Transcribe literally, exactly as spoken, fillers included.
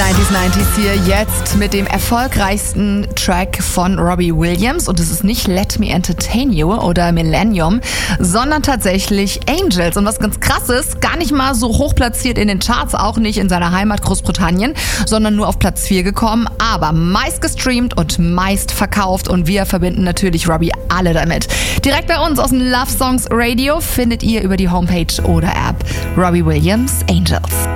neunzig neunzig hier jetzt mit dem erfolgreichsten Track von Robbie Williams. Und es ist nicht Let Me Entertain You oder Millennium, sondern tatsächlich Angels. Und was ganz krass ist, gar nicht mal so hoch platziert in den Charts, auch nicht in seiner Heimat Großbritannien, sondern nur auf Platz vier gekommen, aber meist gestreamt und meist verkauft. Und wir verbinden natürlich Robbie alle damit. Direkt bei uns aus dem Love Songs Radio findet ihr über die Homepage oder App Robbie Williams Angels.